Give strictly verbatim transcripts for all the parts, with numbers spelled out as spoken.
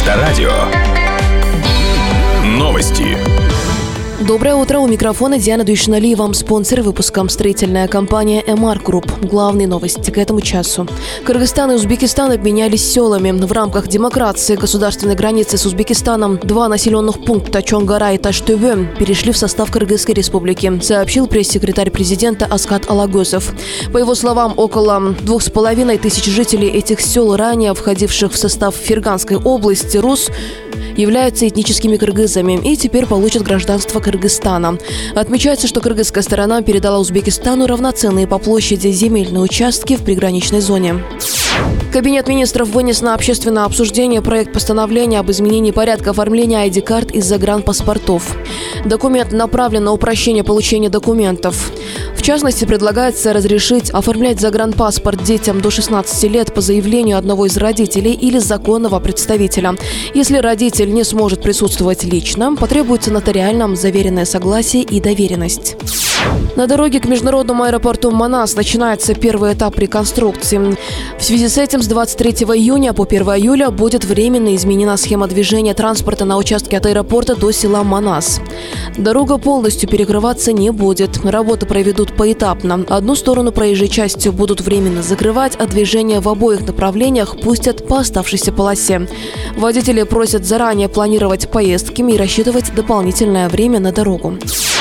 Авторадио. Новости. Доброе утро, у микрофона Диана Душиналиева. Спонсор выпуска — строительная компания «Эмарк Групп». Главные новости к этому часу. Кыргызстан и Узбекистан обменялись селами. В рамках демаркации государственной границы с Узбекистаном два населенных пункта Чонгара и Таштөбе перешли в состав Кыргызской республики, сообщил пресс-секретарь президента Аскат Алагөзов. По его словам, около двух с половиной тысяч жителей этих сел, ранее входивших в состав Ферганской области РУС, являются этническими кыргызами и теперь получат гражданство Кыргызстана. Отмечается, что кыргызская сторона передала Узбекистану равноценные по площади земельные участки в приграничной зоне. Кабинет министров вынес на общественное обсуждение проект постановления об изменении порядка оформления ай ди-карт из загранпаспортов. Документ направлен на упрощение получения документов. В частности, предлагается разрешить оформлять загранпаспорт детям до шестнадцати лет по заявлению одного из родителей или законного представителя. Если родитель не сможет присутствовать лично, потребуется нотариально заверенное согласие и доверенность. На дороге к международному аэропорту Манас начинается первый этап реконструкции. В связи с этим с двадцать третьего июня по первое июля будет временно изменена схема движения транспорта на участке от аэропорта до села Манас. Дорога полностью перекрываться не будет. Работы проведут поэтапно. Одну сторону проезжей части будут временно закрывать, а движение в обоих направлениях пустят по оставшейся полосе. Водители просят заранее планировать поездки и рассчитывать дополнительное время на дорогу.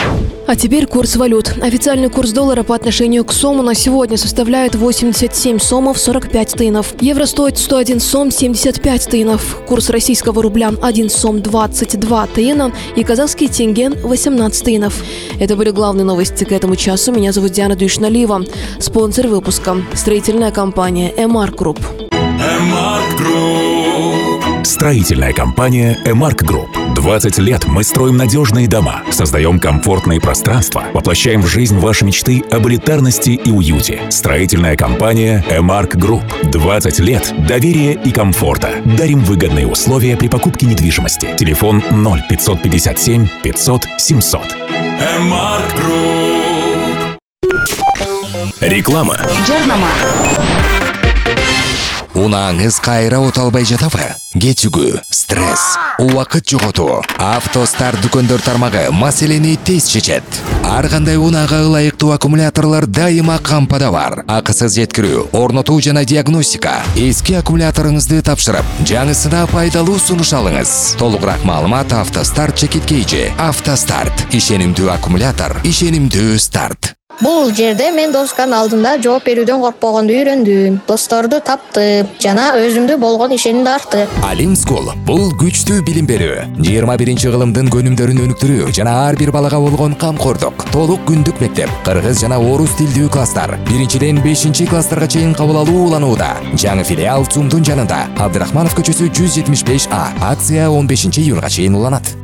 А теперь курс валют. Официальный курс доллара по отношению к сому на сегодня составляет восемьдесят семь сомов сорок пять тынов. Евро стоит сто один сом семьдесят пять тынов. Курс российского рубля один сом двадцать два тына и казахский тенге восемнадцать тынов. Это были главные новости к этому часу. Меня зовут Диана Душиналиева. Спонсор выпуска — строительная компания «Эмарк Групп». Эмарк Групп. Строительная компания «Эмарк Групп». двадцать лет мы строим надежные дома, создаем комфортные пространства, воплощаем в жизнь ваши мечты об элитарности и уюте. Строительная компания «Эмарк Групп». двадцать лет доверия и комфорта. Дарим выгодные условия при покупке недвижимости. Телефон ноль пятьсот пятьдесят семь пятьсот семьсот. Эмарк Групп. Реклама. Жарнама. Унааңыз кайра оталбай жатабы? Кетүгү, стресс, убакыт жоготуу. Автостар дүкөндөр тармагы маселени тез чечет. Ар кандай унаага ылайыктуу аккумуляторлор дайыма кампада бар. Акысыз жеткирүү, орнотуу жана диагностика. Эски аккумуляторуңузду тапшырып, жаңысына пайдалуу сунуш алыңыз. Толугураак маалымат Автостарт чекиткейчи. Автостарт. Ишенимдүү аккумулятор, ишенимдүү старт. Бул жерде мен досканын алдында жооп берүүдөн коркпогонду үйрөндүм. Досторду таптым жана өзүмдө болгон ишенимди арттым. Алим School бул күчтүү билим берүү, жыйырма биринчи кылымдын өнүмдөрүн өнүктүрүү жана ар бир балага болгон камкордук. Толук күндүк мектеп, кыргыз жана орус тилдүү класстар. биринчиден бешинчи класстарга чейин кабыл алуу уланууда. Жаңы филиал Цумдун жанында. Абдрахманов көчөсү жүз жетимиш беш А. Акция он бешинчи июнга чейин уланат.